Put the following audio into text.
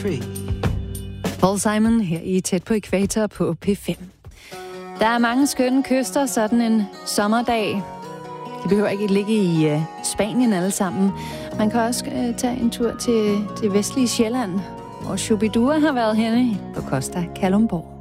free. Paul Simon her i Tæt på Ækvator på P5. Der er mange skønne kyster sådan en sommerdag. De behøver ikke ligge i Spanien alle sammen. Man kan også tage en tur til vestlige Sjælland, hvor Shubidua har været henne på Costa Kalundborg.